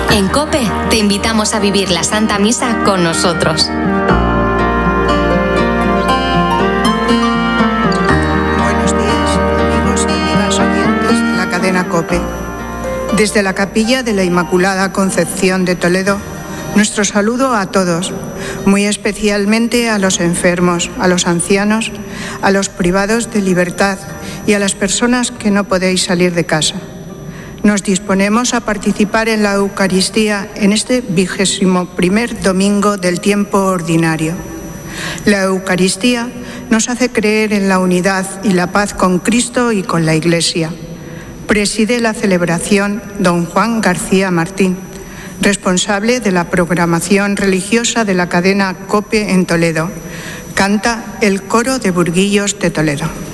En COPE te invitamos a vivir la Santa Misa con nosotros. Buenos días, amigos y amigas oyentes de la cadena COPE. Desde la Capilla de la Inmaculada Concepción de Toledo, nuestro saludo a todos, muy especialmente a los enfermos, a los ancianos, a los privados de libertad y a las personas que no podéis salir de casa. Nos disponemos a participar en la Eucaristía en este 21º domingo del tiempo ordinario. La Eucaristía nos hace creer en la unidad y la paz con Cristo y con la Iglesia. Preside la celebración don Juan García Martín, responsable de la programación religiosa de la cadena COPE en Toledo. Canta el Coro de Burguillos de Toledo.